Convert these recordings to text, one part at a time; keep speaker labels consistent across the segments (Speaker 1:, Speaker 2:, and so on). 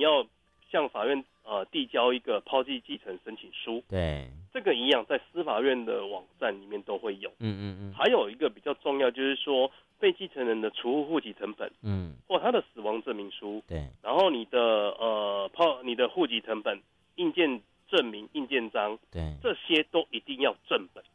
Speaker 1: 要向法院递交一个抛弃继承申请书。
Speaker 2: 对，
Speaker 1: 这个一样在司法院的网站里面都会有。还有一个比较重要就是说，被继承人的储户户籍成本，或他的死亡证明书，
Speaker 2: 对，
Speaker 1: 然后你的户籍成本、印鉴证明、印鉴章，
Speaker 2: 对，
Speaker 1: 这些都一定要正本。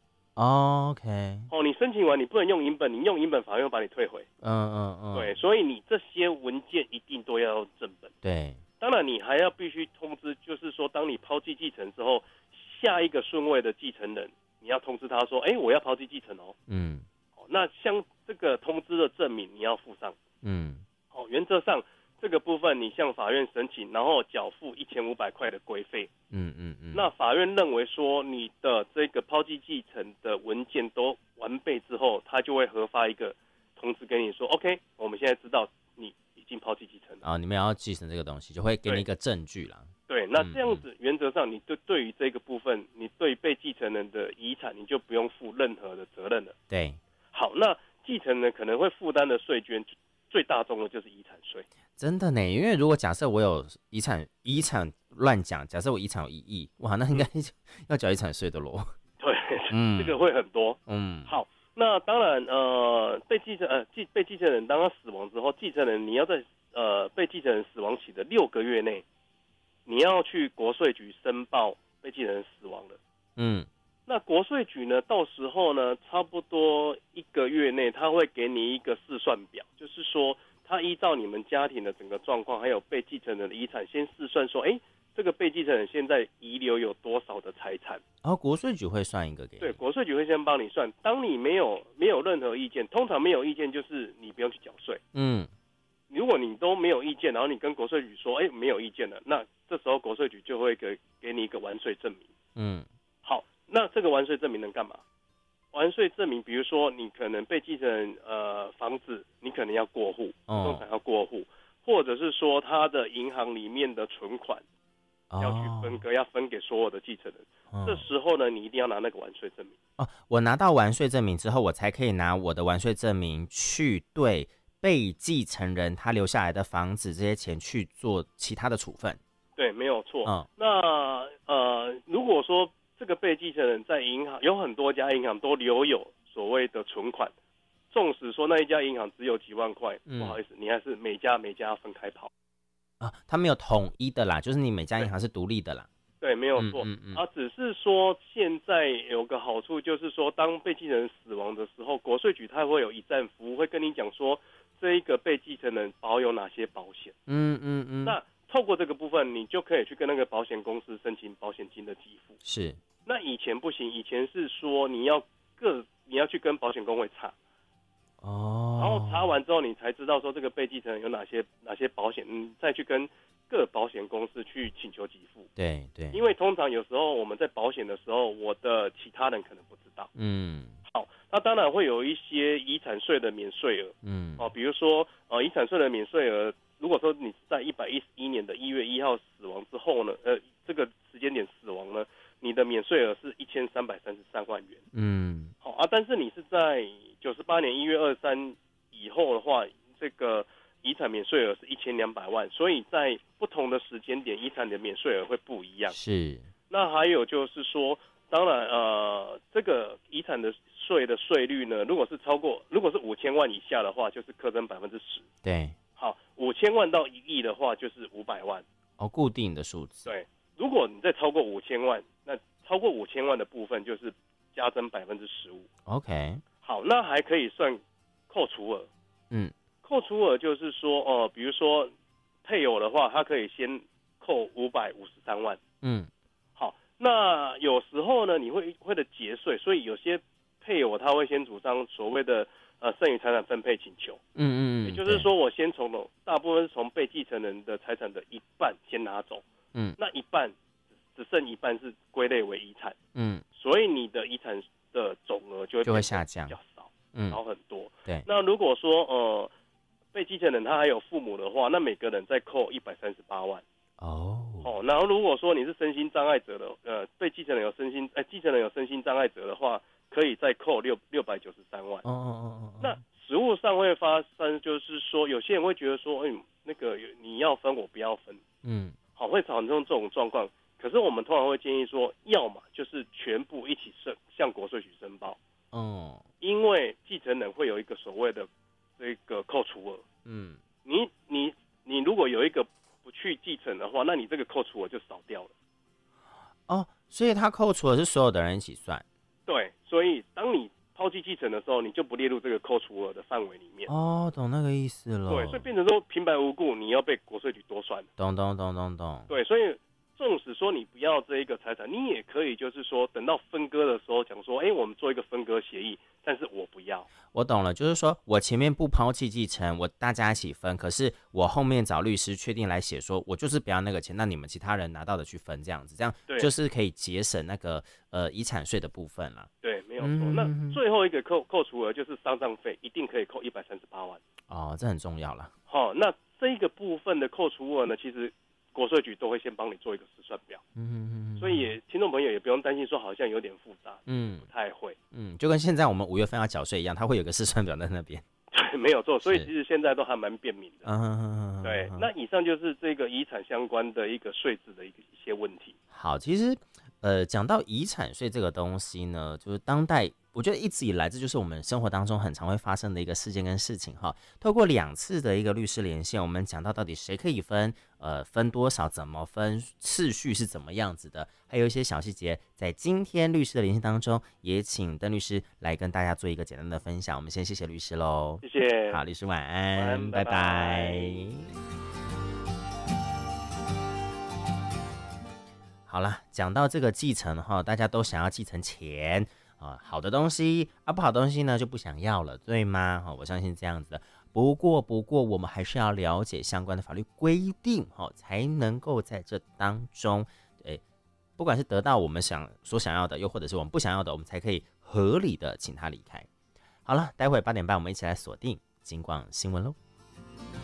Speaker 2: OK，
Speaker 1: 你申请完你不能用影本，你用影本法院会把你退回。对，所以你这些文件一定都要用正本。
Speaker 2: 对，
Speaker 1: 当然你还要必须通知，就是说当你抛弃继承之后，下一个顺位的继承人，你要通知他说，我要抛弃继承哦。那像这个通知的证明你要附上。原则上这个部分你向法院申请，然后缴付1500块的规费。那法院认为说你的这个抛弃继承的文件都完备之后，他就会核发一个通知给你说 ，OK， 我们现在知道你已经抛弃继承了。
Speaker 2: 你们要继承这个东西，就会给你一个证据啦。
Speaker 1: 对，那这样子原则上你对于这个部分，你对被继承人的遗产你就不用负任何的责任了。
Speaker 2: 对，
Speaker 1: 好，那继承人可能会负担的税捐最大宗的就是遗产税。
Speaker 2: 真的呢，因为如果假设我有遗产乱讲，假设我遗产有1亿，哇，那应该要缴遗产税的咯。
Speaker 1: 对，这个会很多。好，那当然，被继承人当他死亡之后，继承人你要在被继承人死亡期的6个月内，你要去国税局申报被继承人死亡了。那国税局呢，到时候呢，差不多1个月内，他会给你一个试算表，就是说，他依照你们家庭的整个状况，还有被继承人的遗产，先试算说，这个被继承人现在遗留有多少的财产。然后
Speaker 2: 国税局会算一个给你。
Speaker 1: 对，国税局会先帮你算。当你没有任何意见，通常没有意见就是你不用去缴税。如果你都没有意见，然后你跟国税局说，没有意见了，那这时候国税局就会给你一个完税证明。好，那这个完税证明能干嘛？完税证明，比如说你可能被继承人房子，你可能要过户，不动产要过户，或者是说他的银行里面的存款要去分割，要分给所有的继承人。这时候呢，你一定要拿那个完税证明。
Speaker 2: 我拿到完税证明之后，我才可以拿我的完税证明去对被继承人他留下来的房子这些钱去做其他的处分。
Speaker 1: 对，没有错。那如果说这个被继承人在银行有很多家银行都留有所谓的存款，纵使说那一家银行只有几万块，不好意思，你还是每家分开跑。
Speaker 2: 他没有统一的啦，就是你每家银行是独立的啦。
Speaker 1: 对，没有错。只是说现在有个好处，就是说当被继承人死亡的时候，国税局它会有一站服务，会跟你讲说这一个被继承人保有哪些保险。那透过这个部分，你就可以去跟那个保险公司申请保险金的给付。
Speaker 2: 是。
Speaker 1: 那以前不行，以前是说你要去跟保险公会查。然后查完之后，你才知道说这个被继承人有哪些保险，你再去跟各保险公司去请求给付。
Speaker 2: 对。
Speaker 1: 因为通常有时候我们在保险的时候，我的其他人可能不知道。好，那当然会有一些遗产税的免税额。比如说遗产税的免税额，如果说你在111年的1月1号死亡之后呢，这个时间点死亡呢，你的免税额是1333万元。好但是你是在98年1月23以后的话，这个遗产免税额是1200万，所以在不同的时间点，遗产的免税额会不一样。
Speaker 2: 是。
Speaker 1: 那还有就是说，当然这个遗产的税的税率呢，如果是5000万以下的话，就是课征10%。
Speaker 2: 对。
Speaker 1: 好，5000万到1亿的话，就是500万。
Speaker 2: 固定的数字。
Speaker 1: 对，如果你再超过5000万，那超过5000万的部分就是加征15%。
Speaker 2: OK。
Speaker 1: 好，那还可以算扣除额。扣除额就是说，比如说配偶的话，他可以先扣553万。好，那有时候呢，你会的节税，所以有些配偶他会先主张所谓的剩余财产分配请求。也就是说，我先大部分是从被继承人的财产的一半先拿走。那一半只剩一半是归类为遗产。所以你的遗产的总额就会
Speaker 2: 下降，
Speaker 1: 比较少，少很多。
Speaker 2: 对。
Speaker 1: 那如果说被继承人他还有父母的话，那每个人再扣138万。然后如果说你是身心障碍者的，被继承人有继承人有身心障碍者的话，可以再扣693万。那实务上会发生，就是说有些人会觉得说，那个你要分我不要分，好，会产生这种状况。可是我们通常会建议说，要么就是全部一起向国税局申报，因为继承人会有一个所谓的这个扣除额，你如果有一个不去继承的话，那你这个扣除额就少掉了。
Speaker 2: 所以他扣除的是所有的人一起算。
Speaker 1: 对，所以当你抛弃继承的时候，你就不列入这个扣除额的范围里面。
Speaker 2: 懂那个意思了。
Speaker 1: 对，所以变成说平白无故你要被国税局多算。
Speaker 2: 懂。
Speaker 1: 对，所以纵使说你不要这一个财产，你也可以就是说等到分割的时候讲说，我们做一个分割协议，但是我不要。
Speaker 2: 我懂了，就是说我前面不抛弃继承，我大家一起分，可是我后面找律师确定来写说，我就是不要那个钱，那你们其他人拿到的去分，这样子，这样就是可以节省那个遗产税的部分了。
Speaker 1: 对，没有错。那最后一个扣除额就是丧葬费，一定可以扣138万。
Speaker 2: 这很重要了。
Speaker 1: 那这一个部分的扣除额呢，其实国税局都会先帮你做一个试算表，所以听众朋友也不用担心说好像有点复杂，不太会，
Speaker 2: 就跟现在我们5月份要缴税一样，它会有个试算表在那边，
Speaker 1: 对，没有错，所以其实现在都还蛮便民的，对，那以上就是这个遗产相关的一个税制的一些问题。
Speaker 2: 好，其实讲到遗产税这个东西呢，就是当代我觉得一直以来这就是我们生活当中很常会发生的一个事件跟事情哈。透过2次的一个律师连线，我们讲到底谁可以分，分多少，怎么分，次序是怎么样子的，还有一些小细节，在今天律师的连线当中，也请邓律师来跟大家做一个简单的分享。我们先谢谢律师喽，
Speaker 1: 谢谢。
Speaker 2: 好，律师晚安，拜拜。好了，讲到这个继承哈，大家都想要继承钱。好的东西不好的东西呢就不想要了，对吗？我相信这样子的。不过我们还是要了解相关的法律规定才能够在这当中不管是得到我们所想要的，又或者是我们不想要的，我们才可以合理的请他离开。好了，待会8点半我们一起来锁定警广新闻喽。